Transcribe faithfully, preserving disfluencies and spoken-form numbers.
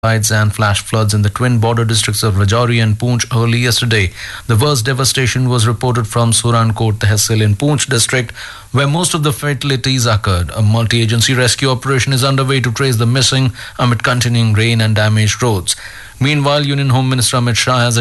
landslides and flash floods in the twin border districts of Rajouri and Poonch early yesterday. The worst devastation was reported from Surankot Tehsil in Poonch district, where most of the fatalities occurred. A multi-agency rescue operation is underway to trace the missing amid continuing rain and damaged roads. Meanwhile, Union Home Minister Amit Shah has